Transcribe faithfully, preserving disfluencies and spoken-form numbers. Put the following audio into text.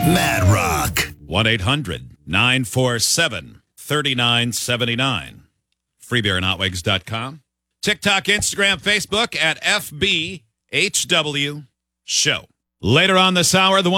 Mad Rock. one eight hundred nine four seven three nine seven nine. free beer and hot wigs dot com. TikTok, Instagram, Facebook at F B H W Show. Later on this hour, the